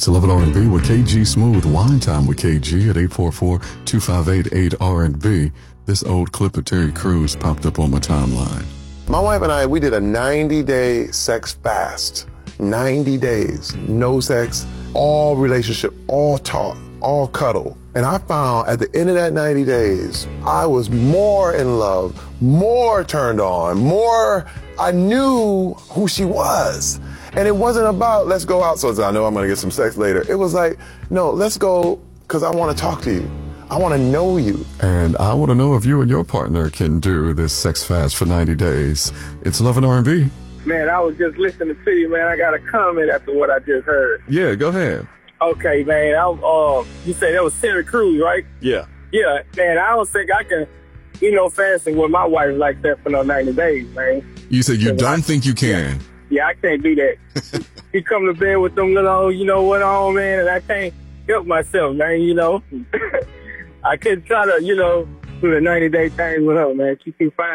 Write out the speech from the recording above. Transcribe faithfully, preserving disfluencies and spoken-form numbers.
It's eleven R and B with K G Smooth. Wine Time with K G at eight four four, two five eight, eight R and B. This old clip of Terry Crews popped up on my timeline. My wife and I, we did a ninety-day sex fast. ninety days, no sex, all relationship, all talk, all cuddle. And I found at the end of that ninety days, I was more in love, more turned on, more, I knew who she was. And it wasn't about, let's go out so I know I'm gonna get some sex later. It was like, no, let's go because I wanna talk to you. I wanna know you. And I wanna know if you and your partner can do this sex fast for ninety days. It's eleven R and B. Man, I was just listening to you, man. I got a comment after what I just heard. Yeah, go ahead. Okay, man. I, uh, you said that was Terry Crews, right? Yeah. Yeah, man. I don't think I can, you know, fasting with my wife like that for no ninety days, man. You said you don't I, think you can. Yeah. Yeah, I can't do that. You come to bed with them little, you know what on, man, and I can't help myself, man, you know. I could try to, you know, do the ninety-day thing with her, man. She too fine.